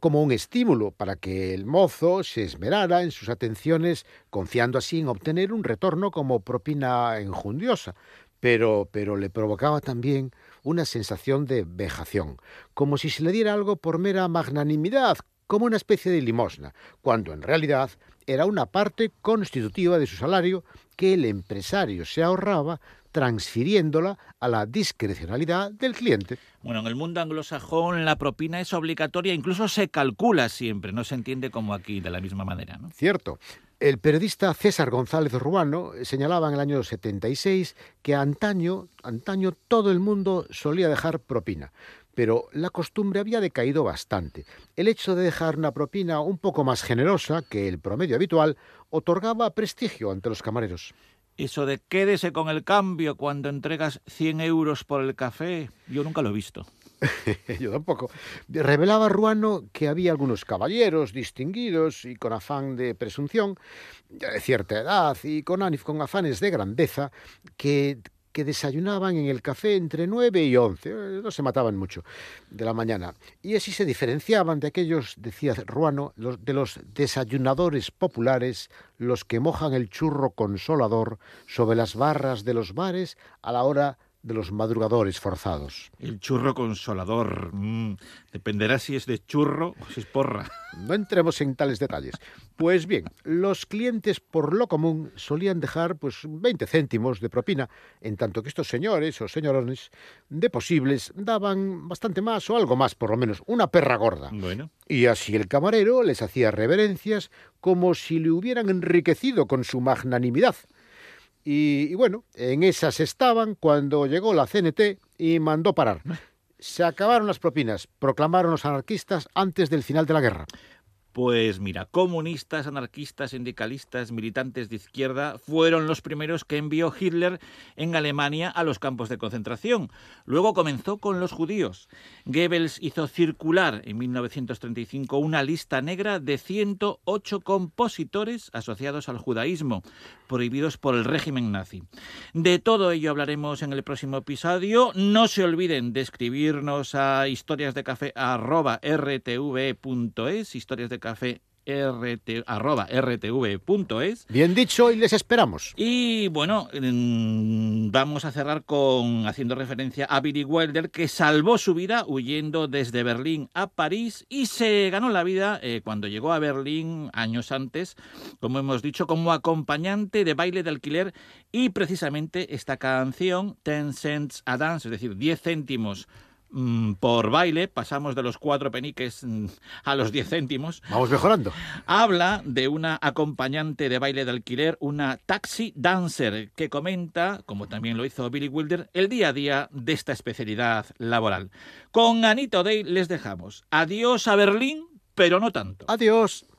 como un estímulo para que el mozo se esmerara en sus atenciones, confiando así en obtener un retorno como propina enjundiosa. Pero le provocaba también una sensación de vejación, como si se le diera algo por mera magnanimidad, como una especie de limosna, cuando en realidad era una parte constitutiva de su salario que el empresario se ahorraba transfiriéndola a la discrecionalidad del cliente. Bueno, en el mundo anglosajón la propina es obligatoria, incluso se calcula siempre, no se entiende como aquí de la misma manera, ¿no? Cierto. El periodista César González Ruano señalaba en el año 76 que antaño todo el mundo solía dejar propina, pero la costumbre había decaído bastante. El hecho de dejar una propina un poco más generosa que el promedio habitual otorgaba prestigio ante los camareros. Eso de quédese con el cambio cuando entregas 100 euros por el café, yo nunca lo he visto. Yo tampoco. Revelaba Ruano que había algunos caballeros distinguidos y con afán de presunción, ya de cierta edad y con afanes de grandeza, que desayunaban en el café entre 9 y 11, no se mataban mucho, de la mañana. Y así se diferenciaban de aquellos, decía Ruano, de los desayunadores populares, los que mojan el churro consolador sobre las barras de los bares a la hora de los madrugadores forzados. El churro consolador. Dependerá si es de churro o si es porra. No entremos en tales detalles. Pues bien, los clientes por lo común solían dejar 20 céntimos de propina, en tanto que estos señores o señorones de posibles daban bastante más o algo más, por lo menos, una perra gorda. Bueno. Y así el camarero les hacía reverencias como si le hubieran enriquecido con su magnanimidad. Y bueno, en esas estaban cuando llegó la CNT y mandó parar. Se acabaron las propinas, proclamaron los anarquistas antes del final de la guerra. Pues mira, comunistas, anarquistas, sindicalistas, militantes de izquierda fueron los primeros que envió Hitler en Alemania a los campos de concentración. Luego comenzó con los judíos. Goebbels hizo circular en 1935 una lista negra de 108 compositores asociados al judaísmo, prohibidos por el régimen nazi. De todo ello hablaremos en el próximo episodio. No se olviden de escribirnos a historiasdecafé@rtv.es, historiasdecafé@rtv.es. Bien dicho, y les esperamos. Y bueno, vamos a cerrar haciendo referencia a Billy Wilder, que salvó su vida huyendo desde Berlín a París y se ganó la vida cuando llegó a Berlín años antes, como hemos dicho, como acompañante de baile de alquiler, y precisamente esta canción, 10 cents a dance, es decir, 10 céntimos por baile, pasamos de los 4 peniques a los 10 céntimos. Vamos mejorando. Habla de una acompañante de baile de alquiler, una taxi dancer, que comenta, como también lo hizo Billy Wilder, el día a día de esta especialidad laboral. Con Anita O'Day les dejamos. Adiós a Berlín, pero no tanto. Adiós.